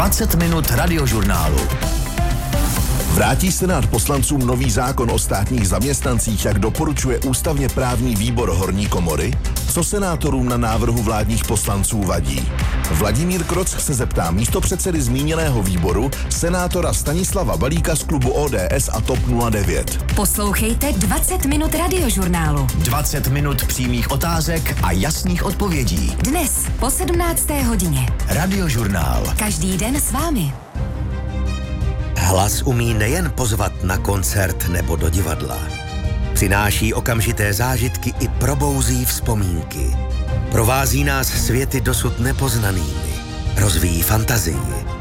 20 minut radiožurnálu. Vrátí Senát poslancům nový zákon o státních zaměstnancích, jak doporučuje ústavně právní výbor horní komory? Co senátorům na návrhu vládních poslanců vadí? Vladimír Kroc se zeptá místopředsedy zmíněného výboru, senátora Stanislava Balíka z klubu ODS a TOP 09. Poslouchejte 20 minut radiožurnálu. 20 minut přímých otázek a jasných odpovědí. Dnes po 17. hodině. Radiožurnál. Každý den s vámi. Hlas umí nejen pozvat na koncert nebo do divadla. Přináší okamžité zážitky i probouzí vzpomínky. Provází nás světy dosud nepoznanými. Rozvíjí fantazii